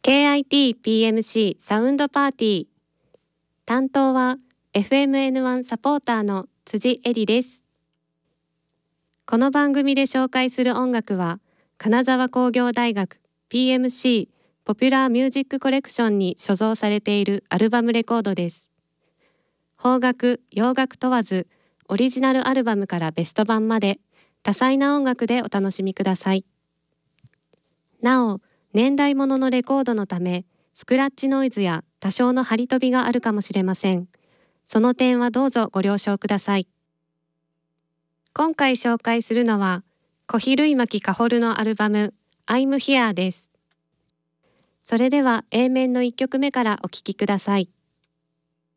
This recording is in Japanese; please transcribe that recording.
KIT-PMC サウンドパーティー。担当は FMN1 サポーターの辻恵里です。この番組で紹介する音楽は、金沢工業大学 PMC ポピュラーミュージックコレクションに所蔵されているアルバムレコードです。邦楽、洋楽問わず、オリジナルアルバムからベスト版まで、多彩な音楽でお楽しみください。なお、年代物のレコードのため、スクラッチノイズや多少の張り飛びがあるかもしれません。その点はどうぞご了承ください。今回紹介するのは、小比類巻かほるのアルバム I'm Here です。それでは A 面の1曲目からお聴きください。